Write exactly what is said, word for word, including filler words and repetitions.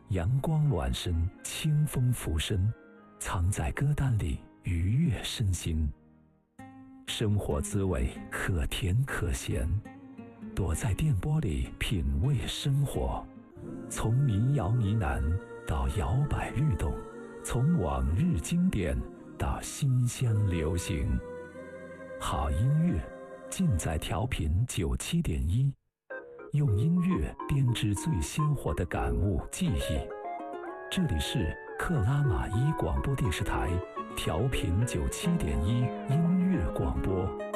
阳光暖身，清风拂身，藏在歌单里，愉悦身心。生活滋味可甜可咸，躲在电波里品味生活。从民谣呢喃到摇摆律动，从往日经典到新乡流行。好音乐尽在调频九七点一，用音乐编织最鲜活的感悟记忆。这里是克拉玛依广播电视台调频九七点一音乐广播。